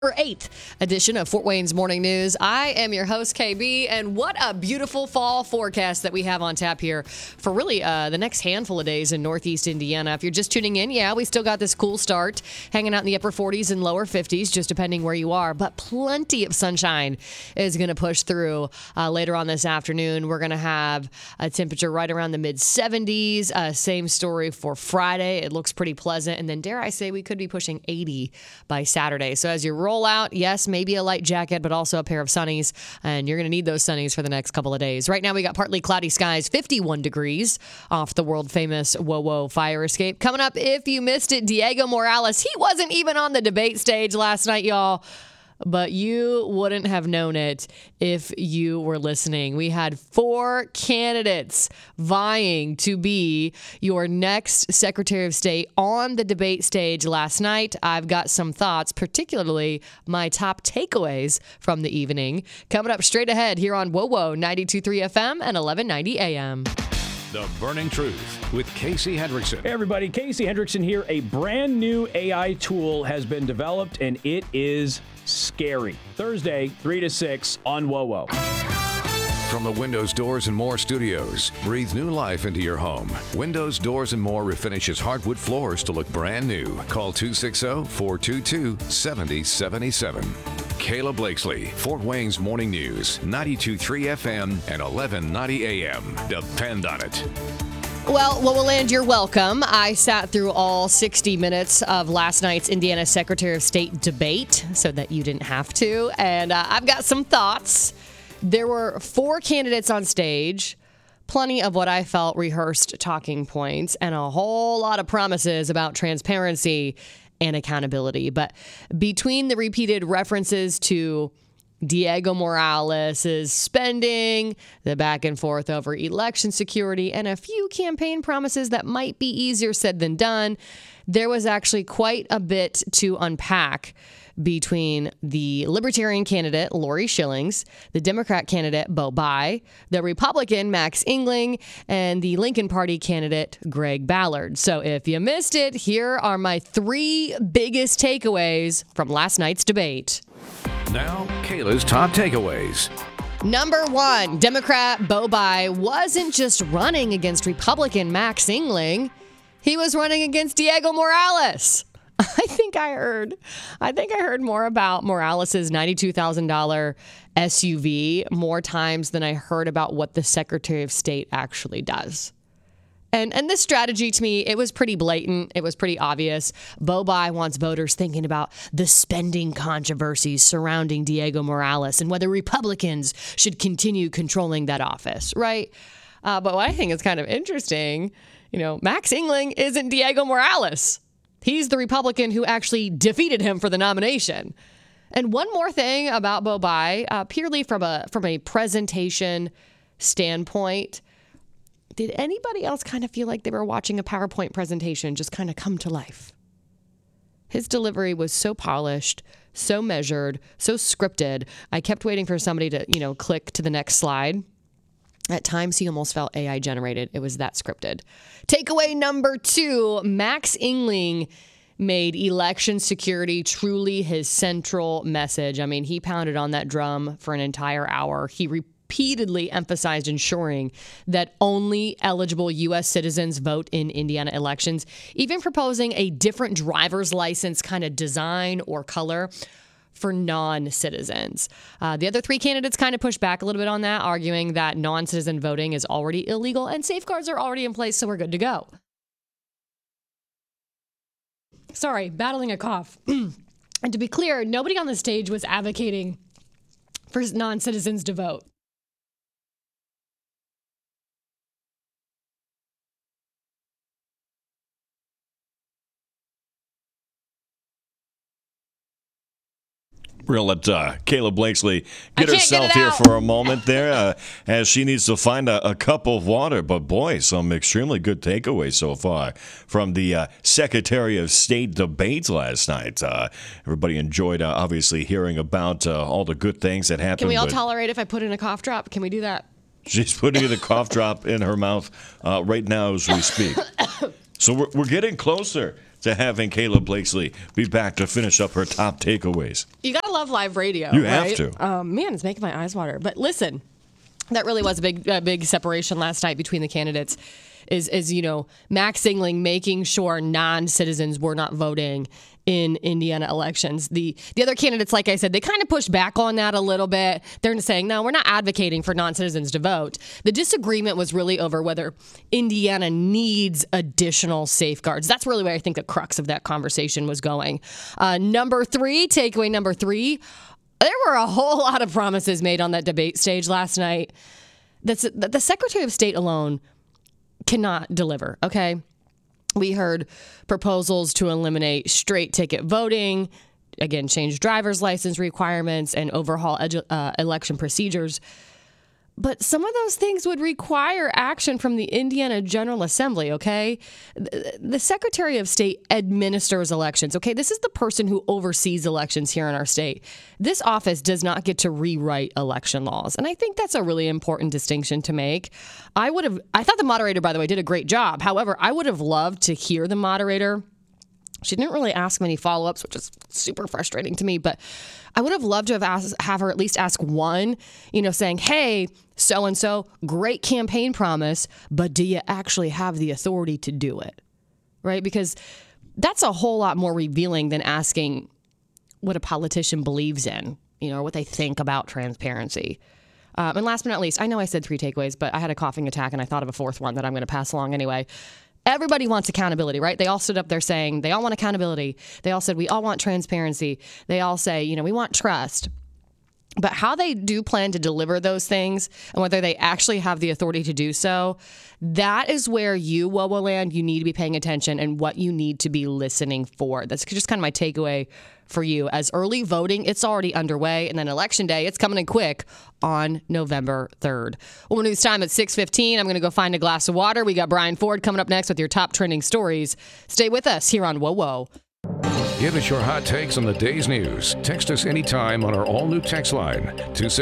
8th edition of Fort Wayne's Morning News. I am your host, KB, and what a beautiful fall forecast that we have on tap here for really the next handful of days in Northeast Indiana. If you're just tuning in, we still got this cool start, hanging out in the upper 40s and lower 50s, just depending where you are, but plenty of sunshine is going to push through later on this afternoon. We're going to have a temperature right around the mid-70s. Same story for Friday. It looks pretty pleasant, and then dare I say we could be pushing 80 by Saturday. So as you roll out, yes, maybe a light jacket, but also a pair of sunnies, and you're going to need those sunnies for the next couple of days. Right now, we got partly cloudy skies, 51 degrees off the world-famous WOWO fire escape. Coming up, if you missed it, Diego Morales, he wasn't even on the debate stage last night, y'all. But you wouldn't have known it if you were listening. We had 4 candidates vying to be your next Secretary of State on the debate stage last night. I've got some thoughts, particularly my top takeaways from the evening. Coming up straight ahead here on WOWO 92.3 FM and 1190 AM. The Burning Truth with Casey Hendrickson. Hey everybody, Casey Hendrickson here. A brand new AI tool has been developed and it is scary. Thursday, 3 to 6 on WOWO. From the Windows, Doors, and More studios, breathe new life into your home. Windows, Doors, and More refinishes hardwood floors to look brand new. Call 260-422-7077. Kayla Blakesley, Fort Wayne's Morning News, 92.3 FM and 1190 AM. Depend on it. Well, Land, you're welcome. I sat through all 60 minutes of last night's Indiana Secretary of State debate so that you didn't have to. And I've got some thoughts. There were 4 candidates on stage, plenty of what I felt rehearsed talking points, and a whole lot of promises about transparency and accountability. But between the repeated references to Diego Morales' spending, the back and forth over election security, and a few campaign promises that might be easier said than done, there was actually quite a bit to unpack between the Libertarian candidate, Lori Schillings, the Democrat candidate, Bo Bai, the Republican, Max Engling, and the Lincoln Party candidate, Greg Ballard. So if you missed it, here are my 3 biggest takeaways from last night's debate. Now, Kayla's top takeaways. Number 1, Democrat Bo Bai wasn't just running against Republican Max Engling. He was running against Diego Morales. I think I heard more about Morales' $92,000 SUV more times than I heard about what the Secretary of State actually does. And this strategy, to me, it was pretty blatant. It was pretty obvious. Bo Bai wants voters thinking about the spending controversies surrounding Diego Morales and whether Republicans should continue controlling that office, right? But what I think is kind of interesting, Max Engling isn't Diego Morales. He's the Republican who actually defeated him for the nomination. And one more thing about Bo Bai, purely from a presentation standpoint, did anybody else kind of feel like they were watching a PowerPoint presentation just kind of come to life? His delivery was so polished, so measured, so scripted. I kept waiting for somebody to, click to the next slide. At times, he almost felt AI generated. It was that scripted. Takeaway number 2, Max Engling made election security truly his central message. I mean, he pounded on that drum for an entire hour. He repeatedly emphasized ensuring that only eligible U.S. citizens vote in Indiana elections, even proposing a different driver's license kind of design or color for non-citizens. The other 3 candidates kind of pushed back a little bit on that, arguing that non-citizen voting is already illegal and safeguards are already in place, so we're good to go. Sorry, battling a cough. And to be clear, nobody on the stage was advocating for non-citizens to vote. We'll let Kayla Blakesley get herself here for a moment there as she needs to find a cup of water. But, boy, some extremely good takeaways so far from the Secretary of State debate last night. Everybody enjoyed, obviously, hearing about all the good things that happened. Can we all tolerate if I put in a cough drop? Can we do that? She's putting the cough drop in her mouth right now as we speak. So we're getting closer to having Kayla Blakeslee be back to finish up her top takeaways. You gotta love live radio. You right? have to. Man, it's making my eyes water. But listen, that really was a big separation last night between the candidates. Is Max Singling making sure non-citizens were not voting in Indiana elections. The other candidates, like I said, they kind of pushed back on that a little bit. They're saying, no, we're not advocating for non-citizens to vote. The disagreement was really over whether Indiana needs additional safeguards. That's really where I think the crux of that conversation was going. Takeaway number three, there were a whole lot of promises made on that debate stage last night. The Secretary of State alone cannot deliver, okay? We heard proposals to eliminate straight ticket voting, again, change driver's license requirements, and overhaul election procedures. But some of those things would require action from the Indiana General Assembly, okay? The Secretary of State administers elections, okay? This is the person who oversees elections here in our state. This office does not get to rewrite election laws, and I think that's a really important distinction to make. I thought the moderator, by the way, did a great job. However, I would have loved to hear the moderator. She didn't really ask many follow-ups, which is super frustrating to me, but I would have loved to have her at least ask one, saying, hey, so-and-so, great campaign promise, but do you actually have the authority to do it? Right? Because that's a whole lot more revealing than asking what a politician believes in, or what they think about transparency. And last but not least, I know I said 3 takeaways, but I had a coughing attack and I thought of a 4th one that I'm going to pass along anyway. Everybody wants accountability, right? They all stood up there saying they all want accountability. They all said we all want transparency. They all say, we want trust. But how they do plan to deliver those things and whether they actually have the authority to do so, that is where you, WOWO Land, you need to be paying attention and what you need to be listening for. That's just kind of my takeaway for you. As early voting, it's already underway. And then Election Day, it's coming in quick on November 3rd. Well, news time at 6:15. I'm going to go find a glass of water. We got Brian Ford coming up next with your top trending stories. Stay with us here on WOWO. Give us your hot takes on the day's news. Text us anytime on our all-new text line,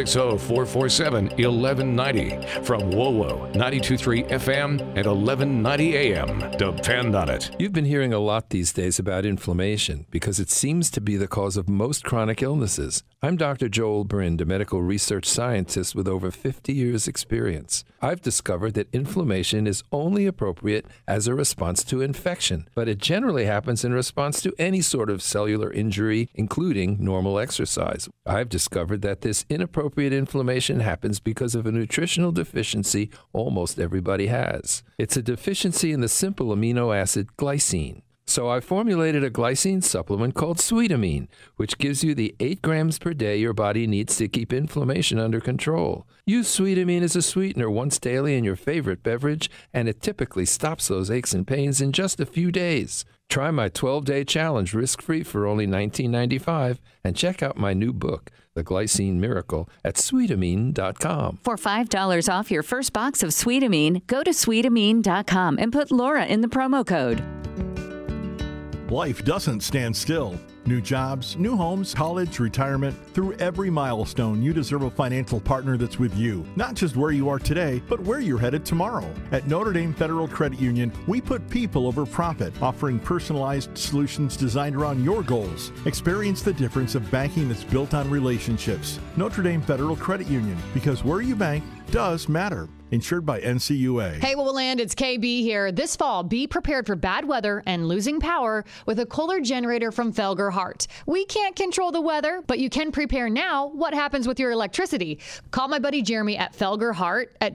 260-447-1190. From WOWO, 92.3 FM and 1190 AM. Depend on it. You've been hearing a lot these days about inflammation because it seems to be the cause of most chronic illnesses. I'm Dr. Joel Brind, a medical research scientist with over 50 years' experience. I've discovered that inflammation is only appropriate as a response to infection, but it generally happens in response to any sort of cellular injury, including normal exercise. I've discovered that this inappropriate inflammation happens because of a nutritional deficiency almost everybody has. It's a deficiency in the simple amino acid glycine. So I formulated a glycine supplement called Sweetamine, which gives you the 8 grams per day your body needs to keep inflammation under control. Use Sweetamine as a sweetener once daily in your favorite beverage, and it typically stops those aches and pains in just a few days. Try my 12-day challenge risk-free for only $19.95 and check out my new book, The Glycine Miracle, at Sweetamine.com. For $5 off your first box of Sweetamine, go to Sweetamine.com and put Laura in the promo code. Life doesn't stand still. New jobs, new homes, college, retirement. Through every milestone, you deserve a financial partner that's with you. Not just where you are today, but where you're headed tomorrow. At Notre Dame Federal Credit Union, we put people over profit, offering personalized solutions designed around your goals. Experience the difference of banking that's built on relationships. Notre Dame Federal Credit Union, because where you bank does matter. Insured by NCUA. Hey, WOWO Land, it's KB here. This fall, be prepared for bad weather and losing power with a Kohler generator from Felger Hart. We can't control the weather, but you can prepare now. What happens with your electricity? Call my buddy Jeremy at Felger Hart at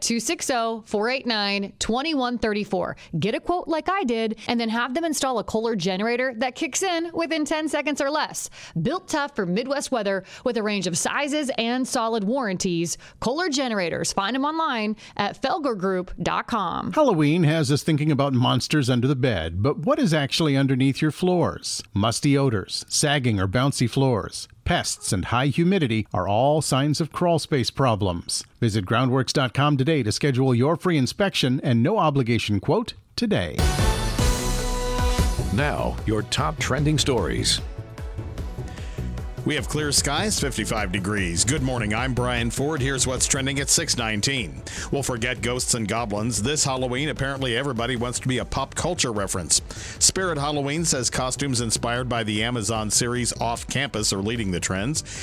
260-489-2134. Get a quote like I did, and then have them install a Kohler generator that kicks in within 10 seconds or less. Built tough for Midwest weather with a range of sizes and solid warranties. Kohler generators. Find them online at felgergroup.com. Halloween has us thinking about monsters under the bed, but what is actually underneath your floors? Musty odors, sagging or bouncy floors, pests, and high humidity are all signs of crawl space problems. Visit groundworks.com today to schedule your free inspection and no obligation quote today. Now, your top trending stories. We have clear skies, 55 degrees. Good morning, I'm Brian Ford. Here's what's trending at 6:19. We'll forget ghosts and goblins. This Halloween, apparently everybody wants to be a pop culture reference. Spirit Halloween says costumes inspired by the Amazon series Off Campus are leading the trends.